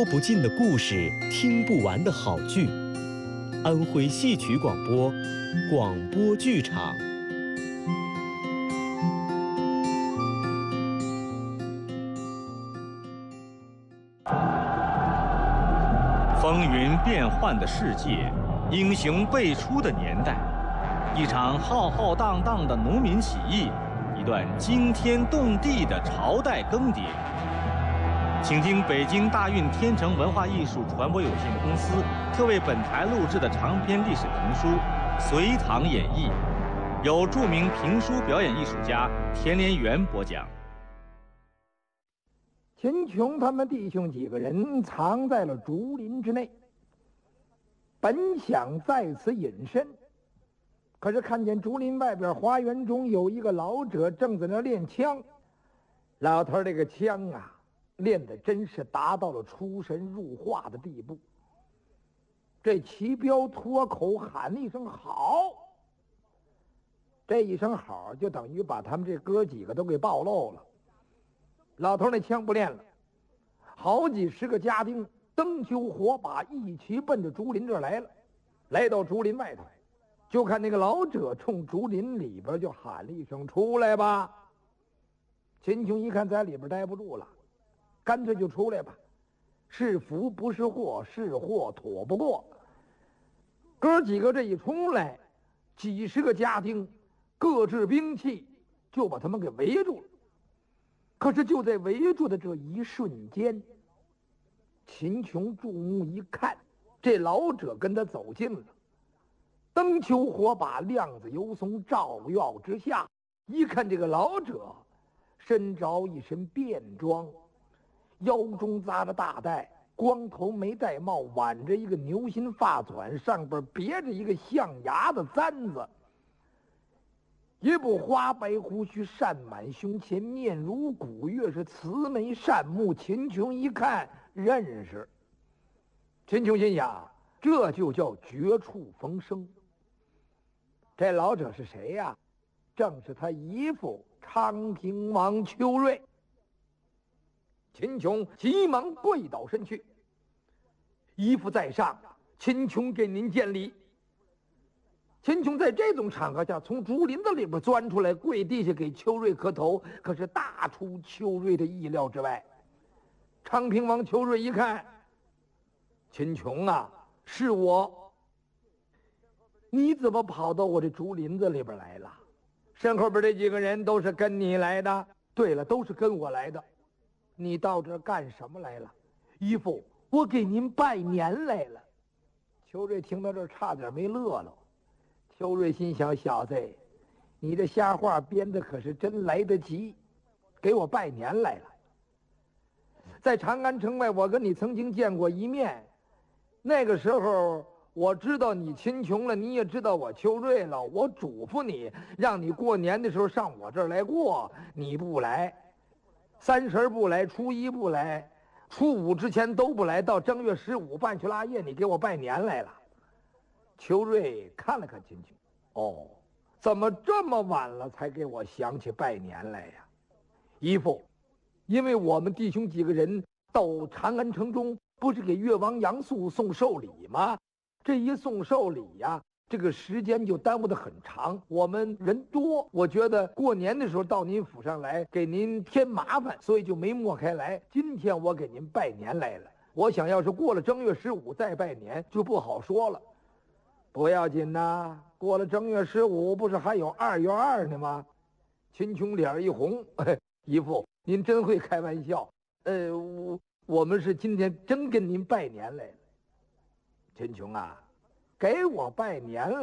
说不尽的故事，听不完的好剧。安徽戏曲广播，广播剧场。 风云变幻的世界，英雄辈出的年代，一场浩浩荡荡的农民起义，一段惊天动地的朝代更迭。请听北京大运天成文化艺术传播有限公司特为本台录制的长篇历史评书《隋唐演义》，由著名评书表演艺术家田连元播讲。 秦琼他们弟兄几个人藏在了竹林之内，本想在此隐身，可是看见竹林外边花园中有一个老者正在那练枪。老头这个枪啊，练得真是达到了出神入化的地步。这齐彪脱口喊了一声好，这一声好就等于把他们这哥几个都给暴露了。老头那枪不练了，好几十个家丁灯球火把一齐奔着竹林这儿来了。来到竹林外头，就看那个老者冲竹林里边就喊了一声出来吧。秦琼一看在里边待不住了，干脆就出来吧，是福不是祸，是祸躲不过。哥几个这一冲来，几十个家丁各置兵器，就把他们给围住了。可是就在围住的这一瞬间，秦琼注目一看，这老者跟他走近了，灯球火把亮子油松照耀之下，一看这个老者身着一身便装，腰中扎着大带，光头没戴帽，挽着一个牛心发卷，上边别着一个象牙的簪子，一部花白胡须扇满胸前，面如古月，是慈眉善目。秦琼一看认识，秦琼心想这就叫绝处逢生。这老者是谁呀？正是他姨父昌平王邱瑞。秦琼急忙跪倒身去，姨父在上，秦琼给您见礼。秦琼在这种场合下从竹林子里边钻出来，跪地下给邱瑞磕头，可是大出邱瑞的意料之外。昌平王邱瑞一看，秦琼啊，是我，你怎么跑到我这竹林子里边来了？身后边这几个人都是跟你来的？对了，都是跟我来的。你到这干什么来了？姨父，我给您拜年来了。邱瑞听到这儿差点没乐了。邱瑞心想，小子，你这瞎话编的可是真来得及，给我拜年来了。在长安城外，我跟你曾经见过一面，那个时候我知道你秦琼了，你也知道我邱瑞了。我嘱咐你，让你过年的时候上我这儿来过，你不来，30不来，初一不来，初5之前都不来，到正月15办去腊夜，你给我拜年来了。邱瑞看了看秦琼，哦，怎么这么晚了才给我想起拜年来呀？姨父，因为我们弟兄几个人到长安城中，不是给越王杨素送寿礼吗？这一送寿礼呀，这个时间就耽误得很长。我们人多，我觉得过年的时候到您府上来给您添麻烦，所以就没抹开来。今天我给您拜年来了，我想要是过了正月15再拜年就不好说了。不要紧呐，过了正月15不是还有2月2呢吗？秦琼脸一红，姨父您真会开玩笑。我们是今天真跟您拜年来了。秦琼啊，给我拜年了。